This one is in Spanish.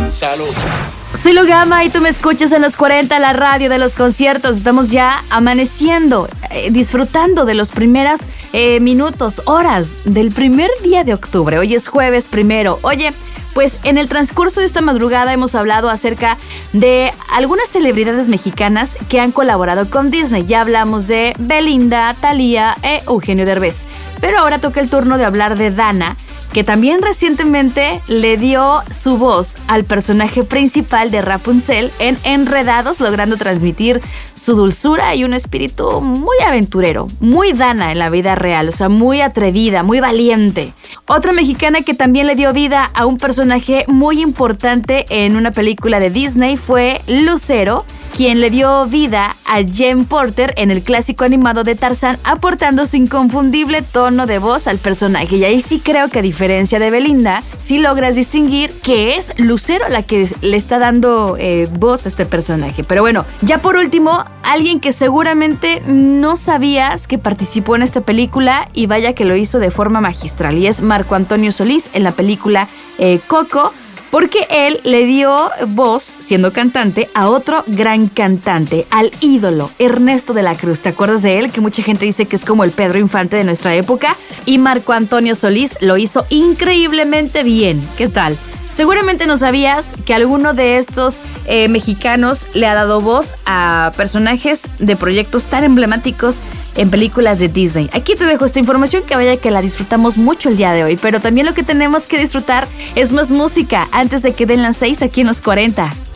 Salud. Soy Lugama y tú me escuchas en los 40, la radio de los conciertos. Estamos ya amaneciendo, disfrutando de los primeros minutos, horas del primer día de octubre. Hoy es jueves 1. Oye, pues en el transcurso de esta madrugada hemos hablado acerca de algunas celebridades mexicanas que han colaborado con Disney. Ya hablamos de Belinda, Thalía e Eugenio Derbez. Pero ahora toca el turno de hablar de Dana, que también recientemente le dio su voz al personaje principal de Rapunzel en Enredados, logrando transmitir su dulzura y un espíritu muy aventurero, muy Dana en la vida real, o sea, muy atrevida, muy valiente. Otra mexicana que también le dio vida a un personaje muy importante en una película de Disney fue Lucero, quien le dio vida a Jen Porter en el clásico animado de Tarzán, aportando su inconfundible tono de voz al personaje. Y ahí sí creo que a diferencia de Belinda, sí logras distinguir que es Lucero la que le está dando voz a este personaje. Pero bueno, ya por último, alguien que seguramente no sabías que participó en esta película y vaya que lo hizo de forma magistral, y es Marco Antonio Solís en la película Coco, porque él le dio voz, siendo cantante, a otro gran cantante, al ídolo Ernesto de la Cruz. ¿Te acuerdas de él? Que mucha gente dice que es como el Pedro Infante de nuestra época. Y Marco Antonio Solís lo hizo increíblemente bien. ¿Qué tal? Seguramente no sabías que alguno de estos mexicanos le ha dado voz a personajes de proyectos tan emblemáticos en películas de Disney. Aquí te dejo esta información, que vaya que la disfrutamos mucho el día de hoy, pero también lo que tenemos que disfrutar es más música antes de que den las 6 aquí en los 40.